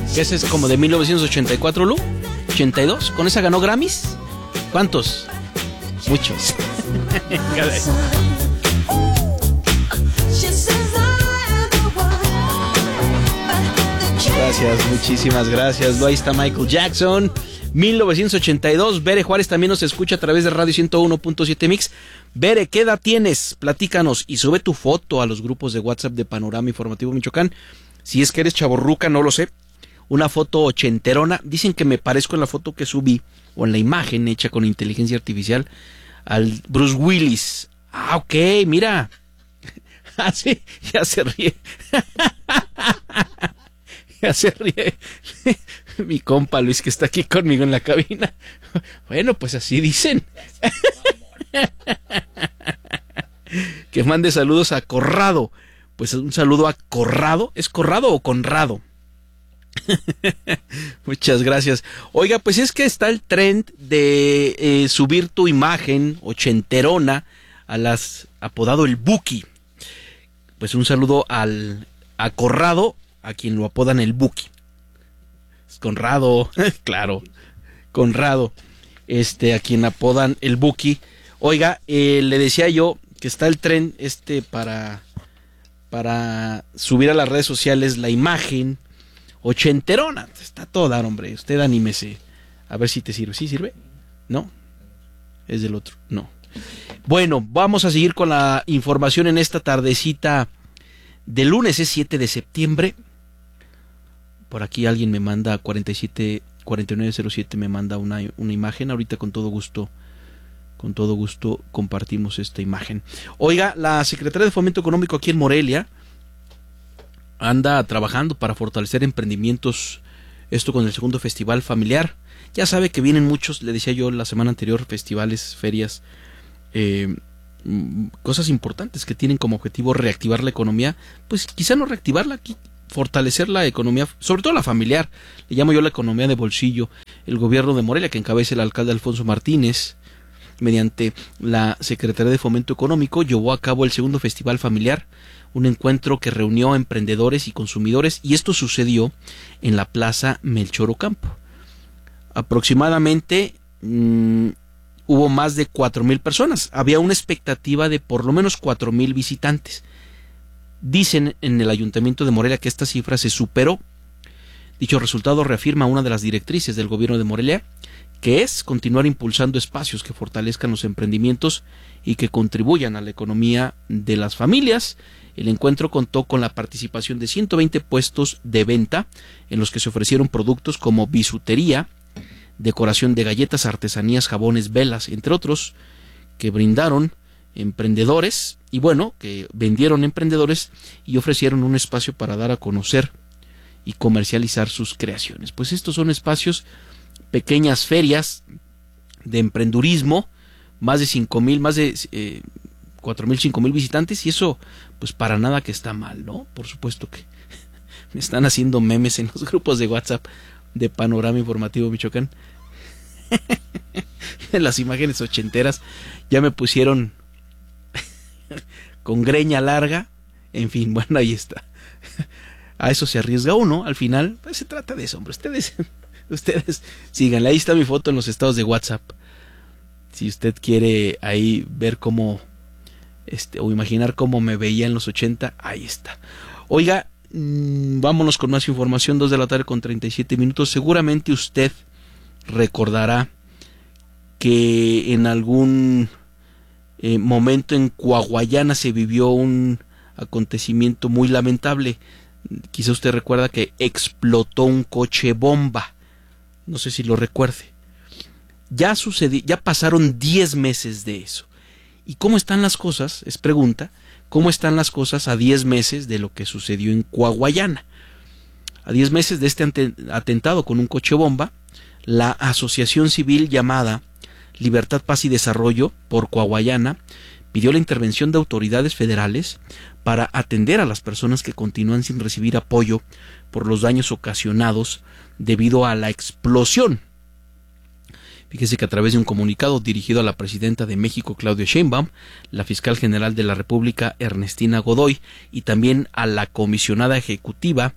Que ese es como de 1984, Lu. 82. ¿Con esa ganó Grammys? ¿Cuántos? Muchos. Gracias, muchísimas gracias. Ahí está Michael Jackson, 1982. Bere Juárez también nos escucha a través de Radio 101.7 Mix. Bere, ¿qué edad tienes? Platícanos y sube tu foto a los grupos de WhatsApp de Panorama Informativo Michoacán. Si es que eres chavorruca, no lo sé. Una foto ochenterona. Dicen que me parezco en la foto que subí, o en la imagen hecha con inteligencia artificial, al Bruce Willis. Ah, ok, mira. Ah, sí, ya se ríe. Ya se ríe mi compa Luis, que está aquí conmigo en la cabina. Bueno, pues así dicen. Que mande saludos a Corrado. Pues un saludo a Corrado. ¿Es Corrado o Conrado? Muchas gracias. Oiga, pues es que está el trend de subir tu imagen ochenterona a las apodado el Buki. Pues un saludo a Corrado, a quien lo apodan el Buki. Es Conrado, claro, Conrado, a quien apodan el Buki. Oiga, le decía yo que está el tren para subir a las redes sociales la imagen ochenterona. Está todo dar, hombre. Usted anímese. A ver si te sirve. ¿Sí sirve? ¿No? Es del otro. No. Bueno, vamos a seguir con la información en esta tardecita de lunes, es 7 de septiembre. Por aquí alguien me manda 4907 me manda una imagen. Ahorita con todo gusto compartimos esta imagen. Oiga, la Secretaría de Fomento Económico aquí en Morelia anda trabajando para fortalecer emprendimientos, esto con el segundo festival familiar. Ya sabe que vienen muchos, le decía yo la semana anterior, festivales, ferias, cosas importantes que tienen como objetivo reactivar la economía, pues quizá no reactivarla, aquí fortalecer la economía, sobre todo la familiar, le llamo yo la economía de bolsillo. El gobierno de Morelia, que encabeza el alcalde Alfonso Martínez, mediante la Secretaría de Fomento Económico, llevó a cabo el segundo festival familiar, un encuentro que reunió a emprendedores y consumidores, y esto sucedió en la Plaza Melchor Ocampo. Aproximadamente hubo más de 4,000 personas. Había una expectativa de por lo menos 4,000 visitantes. Dicen en el Ayuntamiento de Morelia que esta cifra se superó. Dicho resultado reafirma una de las directrices del gobierno de Morelia, que es continuar impulsando espacios que fortalezcan los emprendimientos y que contribuyan a la economía de las familias. El encuentro contó con la participación de 120 puestos de venta, en los que se ofrecieron productos como bisutería, decoración de galletas, artesanías, jabones, velas, entre otros, que brindaron emprendedores, y bueno, que vendieron emprendedores y ofrecieron un espacio para dar a conocer y comercializar sus creaciones. Pues estos son espacios, pequeñas ferias de emprendurismo, más de 5,000, más de 4,000, 5,000 visitantes, y eso pues para nada que está mal, ¿no? Por supuesto que me están haciendo memes en los grupos de WhatsApp de Panorama Informativo Michoacán. En las imágenes ochenteras ya me pusieron con greña larga, en fin, bueno, ahí está. A eso se arriesga uno, al final, pues se trata de eso, hombre. Ustedes síganle, ahí está mi foto en los estados de WhatsApp. Si usted quiere ahí ver cómo, o imaginar cómo me veía en los 80, ahí está. Oiga, vámonos con más información, 2 de la tarde con 37 minutos. Seguramente usted recordará que en algún momento en Coahuayana se vivió un acontecimiento muy lamentable. Quizá usted recuerda que explotó un coche bomba. No sé si lo recuerde. Ya sucedió, ya pasaron 10 meses de eso. ¿Y cómo están las cosas? Es pregunta. ¿Cómo están las cosas a 10 meses de lo que sucedió en Coahuayana? A 10 meses de este atentado con un coche bomba, la asociación civil llamada Libertad, Paz y Desarrollo por Coahuayana pidió la intervención de autoridades federales para atender a las personas que continúan sin recibir apoyo por los daños ocasionados debido a la explosión. Fíjese que a través de un comunicado dirigido a la presidenta de México, Claudia Sheinbaum, la fiscal general de la República, Ernestina Godoy, y también a la comisionada ejecutiva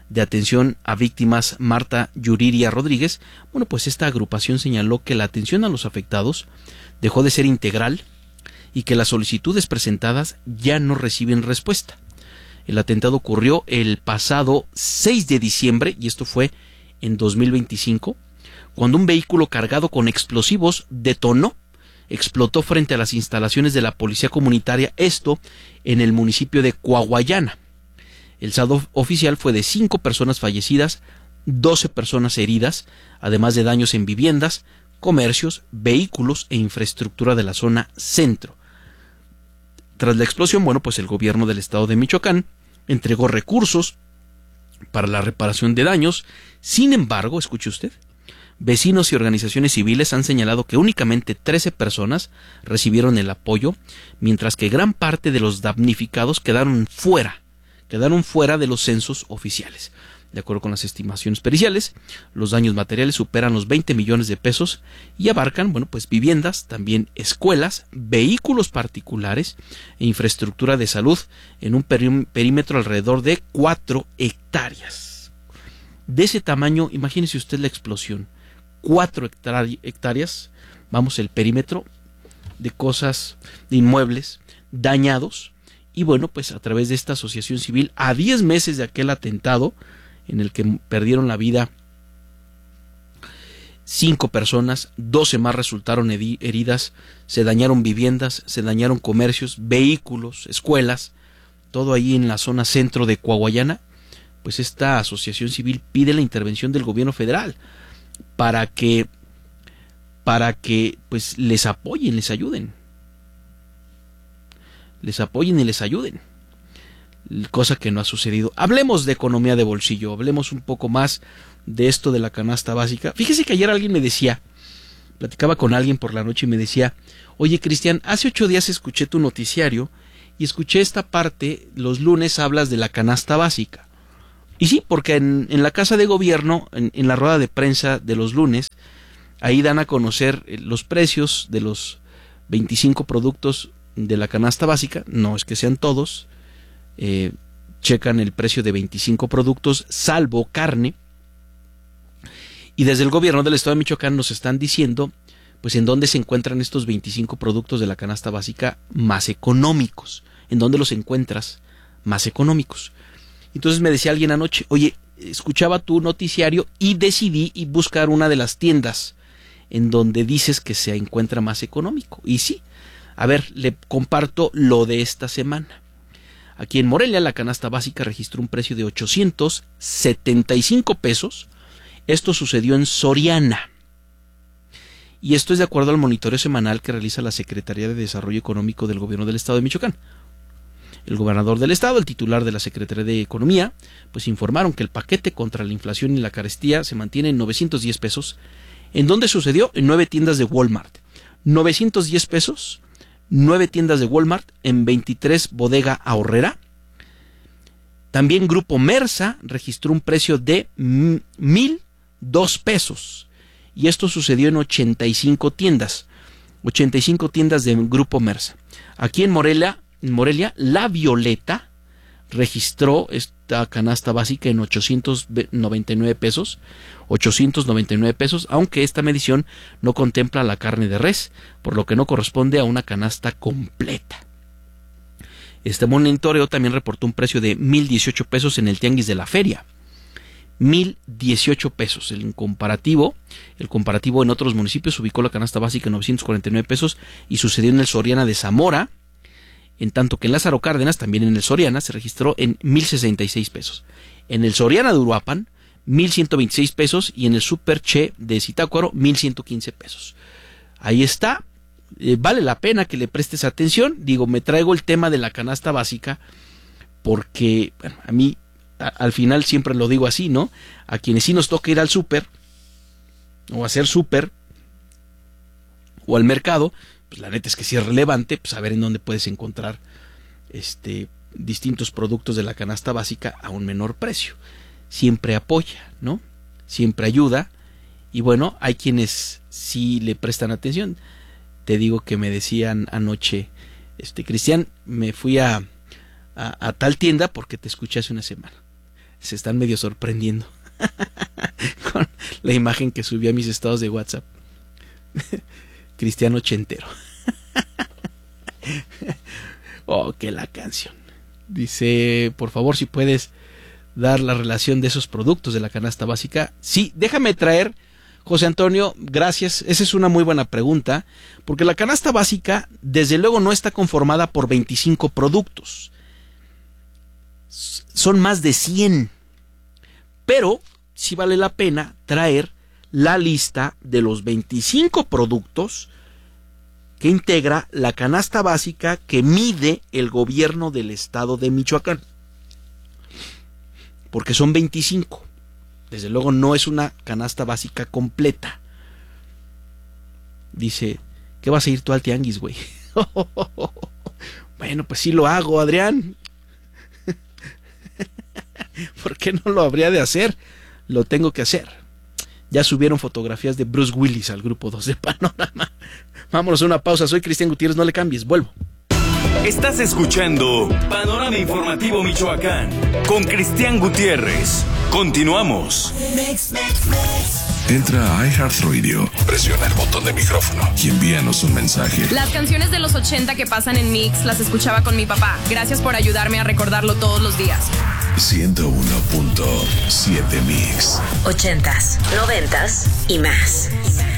de Atención a Víctimas, Marta Yuriria Rodríguez, bueno, pues esta agrupación señaló que la atención a los afectados dejó de ser integral y que las solicitudes presentadas ya no reciben respuesta. El atentado ocurrió el pasado 6 de diciembre, y esto fue en 2025, cuando un vehículo cargado con explosivos explotó frente a las instalaciones de la policía comunitaria, esto en el municipio de Coahuayana. El saldo oficial fue de 5 personas fallecidas, 12 personas heridas, además de daños en viviendas, comercios, vehículos e infraestructura de la zona centro. Tras la explosión, bueno, pues el gobierno del estado de Michoacán entregó recursos para la reparación de daños. Sin embargo, escuche usted, vecinos y organizaciones civiles han señalado que únicamente 13 personas recibieron el apoyo, mientras que gran parte de los damnificados quedaron fuera de los censos oficiales. De acuerdo con las estimaciones periciales, los daños materiales superan los 20 millones de pesos y abarcan, bueno, pues viviendas, también escuelas, vehículos particulares e infraestructura de salud en un perímetro alrededor de 4 hectáreas. De ese tamaño, imagínese usted la explosión. 4 hectáreas, vamos, el perímetro de cosas, de inmuebles dañados. Y bueno, pues a través de esta asociación civil, a 10 meses de aquel atentado en el que perdieron la vida 5 personas, 12 más resultaron heridas, se dañaron viviendas, se dañaron comercios, vehículos, escuelas, todo ahí en la zona centro de Coahuayana. Pues esta asociación civil pide la intervención del gobierno federal para que pues les apoyen, les ayuden. Les apoyen y les ayuden, cosa que no ha sucedido. Hablemos de economía de bolsillo, hablemos un poco más de esto de la canasta básica. Fíjese que ayer alguien me decía, platicaba con alguien por la noche y me decía, oye Cristian, hace 8 días escuché tu noticiario y escuché esta parte, los lunes hablas de la canasta básica. Y sí, porque en la Casa de Gobierno, en la rueda de prensa de los lunes, ahí dan a conocer los precios de los 25 productos de la canasta básica. No es que sean todos, checan el precio de 25 productos salvo carne, y desde el gobierno del estado de Michoacán nos están diciendo pues en dónde se encuentran estos 25 productos de la canasta básica más económicos, en dónde los encuentras más económicos. Entonces me decía alguien anoche, oye, escuchaba tu noticiario y decidí buscar una de las tiendas en donde dices que se encuentra más económico. Y sí, a ver, le comparto lo de esta semana. Aquí en Morelia la canasta básica registró un precio de 875 pesos. Esto sucedió en Soriana. Y esto es de acuerdo al monitoreo semanal que realiza la Secretaría de Desarrollo Económico del Gobierno del Estado de Michoacán. El gobernador del estado, el titular de la Secretaría de Economía, pues informaron que el paquete contra la inflación y la carestía se mantiene en 910 pesos. ¿En dónde sucedió? En 9 tiendas de Walmart. 910 pesos, 9 tiendas de Walmart, en 23 Bodega Aurrera. También Grupo Mersa registró un precio de 1,002 pesos. Y esto sucedió en 85 tiendas. 85 tiendas de Grupo Mersa. Aquí en Morelia, La Violeta registró esta canasta básica en 899 pesos. 899 pesos, aunque esta medición no contempla la carne de res, por lo que no corresponde a una canasta completa. Este monitoreo también reportó un precio de 1,018 pesos en el tianguis de la feria. 1,018 pesos. El comparativo en otros municipios ubicó la canasta básica en 949 pesos y sucedió en el Soriana de Zamora, en tanto que en Lázaro Cárdenas, también en el Soriana, se registró en 1,066 pesos. En el Soriana de Uruapan, 1,126 pesos, y en el Super Che de Zitácuaro, 1,115 pesos. Ahí está. Vale la pena que le prestes atención. Digo, me traigo el tema de la canasta básica porque, bueno, a mí, al final siempre lo digo así, ¿no? A quienes sí nos toca ir al súper, o hacer súper, o al mercado, pues la neta es que sí es relevante, pues saber en dónde puedes encontrar distintos productos de la canasta básica a un menor precio. Siempre apoya, ¿no? Siempre ayuda. Y bueno, hay quienes sí le prestan atención. Te digo que me decían anoche, Cristian, me fui a tal tienda porque te escuché hace una semana. Se están medio sorprendiendo con la imagen que subí a mis estados de WhatsApp. Cristiano ochentero. Oh, que la canción. Dice, por favor, si puedes dar la relación de esos productos de la canasta básica. Sí, déjame traer, José Antonio, gracias. Esa es una muy buena pregunta, porque la canasta básica, desde luego, no está conformada por 25 productos. Son más de 100. Pero sí vale la pena traer la lista de los 25 productos que integra la canasta básica que mide el gobierno del estado de Michoacán. Porque son 25. Desde luego no es una canasta básica completa. Dice, ¿qué vas a ir tú al tianguis, güey? Bueno, pues sí lo hago, Adrián. ¿Por qué no lo habría de hacer? Lo tengo que hacer. Ya subieron fotografías de Bruce Willis al grupo 2 de Panorama. Vámonos a una pausa. Soy Cristian Gutiérrez, no le cambies, vuelvo. Estás escuchando Panorama Informativo Michoacán con Cristian Gutiérrez. Continuamos. Entra a iHeartRadio, presiona el botón de micrófono y envíanos un mensaje. Las canciones de los 80 que pasan en Mix las escuchaba con mi papá. Gracias por ayudarme a recordarlo todos los días. 101.7 Mix. 80s, 90s y más.